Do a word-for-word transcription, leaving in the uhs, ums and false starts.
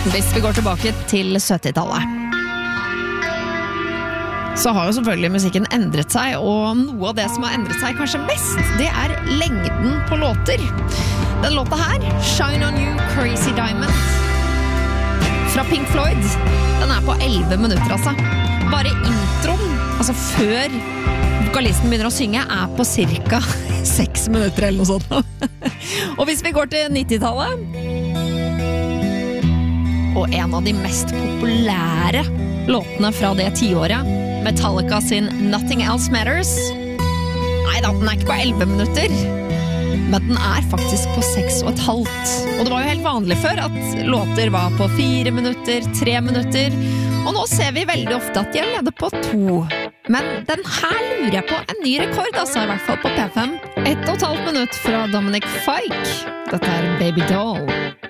Hvis vi går tilbake til syttitallet, så har jo selvfølgelig musikken endret seg, og noe av det som har endret seg kanskje mest, det er lengden på låter. Den låta her, Shine On You, Crazy Diamond, fra Pink Floyd, den er på elleve minutter altså. Bare introen, altså før vokalisten begynner å synge, er på cirka seks minutter eller noe sånt. Og hvis vi går til nittitallet, og en av de mest populære låtene fra det tiåret, Metallica sin Nothing Else Matters. Nei da, den er ikke på elleve minutter, men den er faktisk på seks og et halvt. Og det var jo helt vanlig før at låter var på fire minutter, tre minutter, og nå ser vi veldig ofte at de er nede på to. Men den her lurer jeg på en ny rekord, altså i hvert fall på P fem. Ett og et halvt minutt fra Dominic Fike. Dette er Baby Doll.